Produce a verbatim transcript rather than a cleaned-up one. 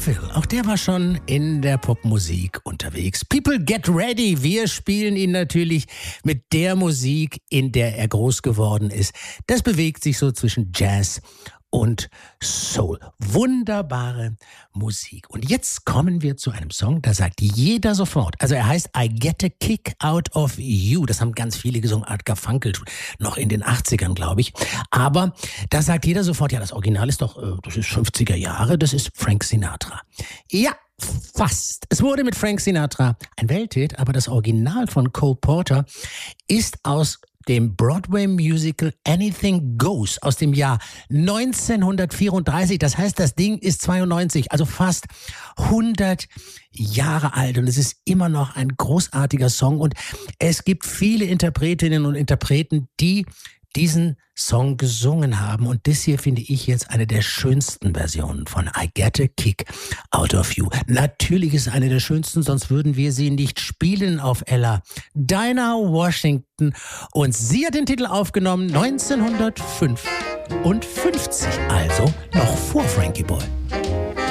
Phil, auch der war schon in der Popmusik unterwegs. People get ready. Wir spielen ihn natürlich mit der Musik, in der er groß geworden ist. Das bewegt sich so zwischen Jazz und Soul. Wunderbare Musik. Und jetzt kommen wir zu einem Song, da sagt jeder sofort, also er heißt I Get a Kick Out of You. Das haben ganz viele gesungen, Art Garfunkel, noch in den achtzigern, glaube ich. Aber da sagt jeder sofort, ja, das Original ist doch, das ist fünfziger Jahre, das ist Frank Sinatra. Ja, fast. Es wurde mit Frank Sinatra ein Welthit, aber das Original von Cole Porter ist aus dem Broadway-Musical Anything Goes aus dem Jahr neunzehnhundertvierunddreißig. Das heißt, das Ding ist zweiundneunzig, also fast hundert Jahre alt. Und es ist immer noch ein großartiger Song. Und es gibt viele Interpretinnen und Interpreten, die diesen Song gesungen haben. Und das hier finde ich jetzt eine der schönsten Versionen von I Get a Kick Out of You. Natürlich ist es eine der schönsten, sonst würden wir sie nicht spielen auf Ella. Dinah Washington. Und sie hat den Titel aufgenommen neunzehnhundertfünfundfünfzig, also noch vor Frankie Boy.